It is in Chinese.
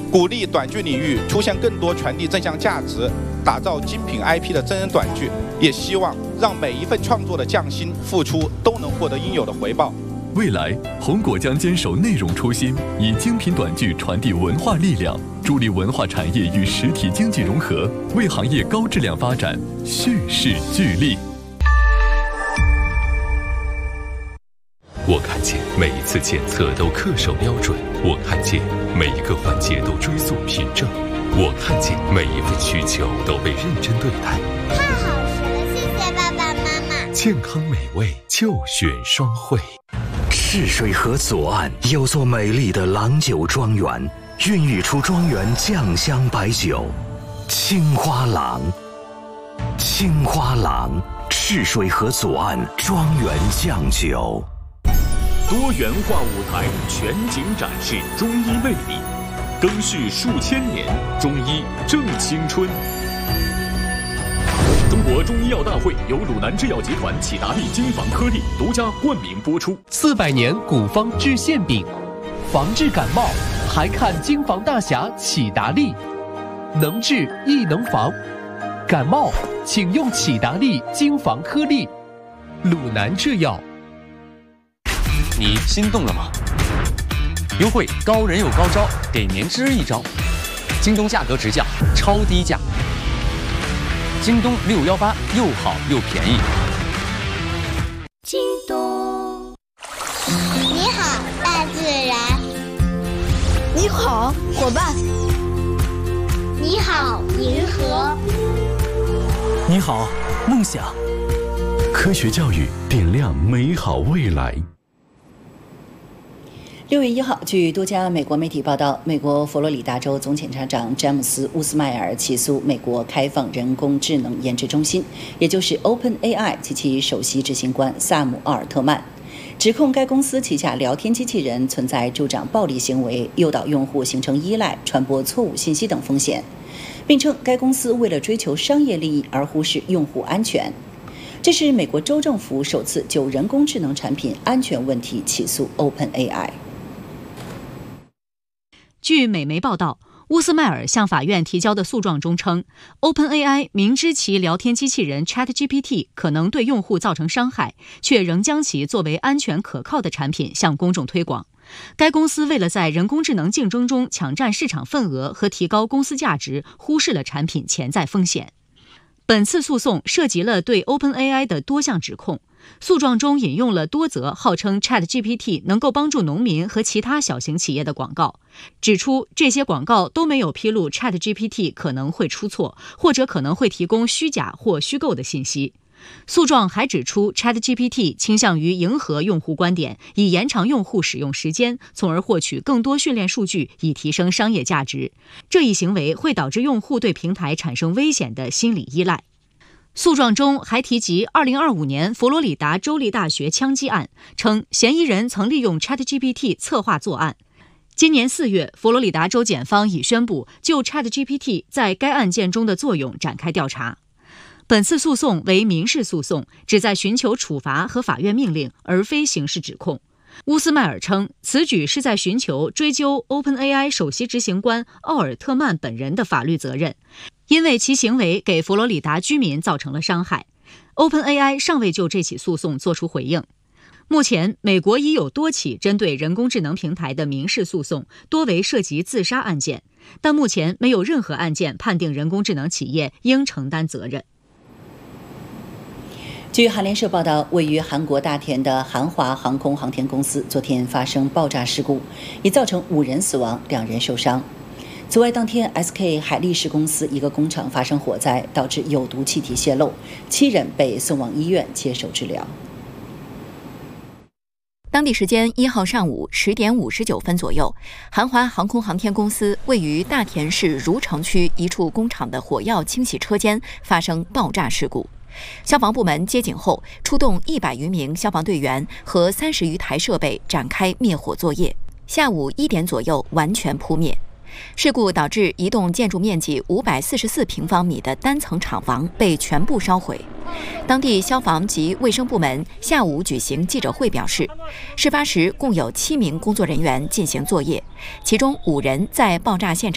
鼓励短剧领域出现更多传递正向价值、打造精品 IP 的真人短剧，也希望让每一份创作的匠心付出都能获得应有的回报。 未来，红果将坚守内容初心，以精品短剧传递文化力量，助力文化产业与实体经济融合，为行业高质量发展蓄势聚力。 我看见每一次检测都恪守标准，我看见每一个环节都追溯凭证，我看见每一份需求都被认真对待。 太好吃了，谢谢爸爸妈妈。 健康美味就选双汇。 赤水河左岸有座美丽的郎酒庄园，孕育出庄园酱香白酒青花郎。青花郎，赤水河左岸庄园酱酒。 多元化舞台全景展示中医魅力，更续数千年，中医正青春。中国中医药大会由鲁南制药集团启达利金防颗粒独家冠名播出。 400年古方治馅饼，防治感冒还看金防大侠启达利，能治亦能防。感冒请用启达利金防颗粒。鲁南制药。 你心动了吗？优惠高人有高招，给您支一招。京东价格直降，超低价。京东618又好又便宜。 京东，你好，大自然。 你好，伙伴。 你好，银河。 你好，梦想。 科学教育点亮美好未来。 6月1号，据多家美国媒体报道，美国佛罗里达州总检察长詹姆斯·乌斯迈尔起诉美国开放人工智能研制中心，也就是 OpenAI 及其首席执行官萨姆·奥尔特曼，指控该公司旗下聊天机器人存在助长暴力行为、诱导用户形成依赖、传播错误信息等风险，并称该公司为了追求商业利益而忽视用户安全。这是美国州政府首次就人工智能产品安全问题起诉 OpenAI。 据美媒报道，乌斯迈尔向法院提交的诉状中称 ，OpenAI 明知其聊天机器人 ChatGPT 可能对用户造成伤害，却仍将其作为安全可靠的产品向公众推广。该公司为了在人工智能竞争中抢占市场份额和提高公司价值，忽视了产品潜在风险。本次诉讼涉及了对 OpenAI 的多项指控。诉状中引用了多则号称 ChatGPT 能够帮助农民和其他小型企业的广告，指出这些广告都没有披露 ChatGPT 可能会出错，或者可能会提供虚假或虚构的信息。诉状还指出 ChatGPT 倾向于迎合用户观点，以延长用户使用时间，从而获取更多训练数据，以提升商业价值。这一行为会导致用户对平台产生危险的心理依赖。诉状中还提及2025年佛罗里达州立大学枪击案，称嫌疑人曾利用 ChatGPT 策划作案。今年4月，佛罗里达州检方已宣布就 ChatGPT 在该案件中的作用展开调查。本次诉讼为民事诉讼，旨在寻求处罚和法院命令，而非刑事指控。乌斯迈尔称，此举是在寻求追究 OpenAI 首席执行官奥尔特曼本人的法律责任，因为其行为给佛罗里达居民造成了伤害。OpenAI 尚未就这起诉讼作出回应。目前，美国已有多起针对人工智能平台的民事诉讼，多为涉及自杀案件，但目前没有任何案件判定人工智能企业应承担责任。 据韩联社报道，位于韩国大田的韩华航空航天公司昨天发生爆炸事故，已造成5人死亡，2人受伤。此外，当天 SK 海力士公司一个工厂发生火灾，导致有毒气体泄漏，7人被送往医院接受治疗。 当地时间1号上午10点59分左右，韩华航空航天公司位于大田市如城区一处工厂的火药清洗车间发生爆炸事故。消防部门接警后，出动100余名消防队员和30余台设备展开灭火作业。下午1点左右完全扑灭。事故导致一栋建筑面积544平方米的单层厂房被全部烧毁。当地消防及卫生部门下午举行记者会表示，事发时共有7名工作人员进行作业，其中5人在爆炸现场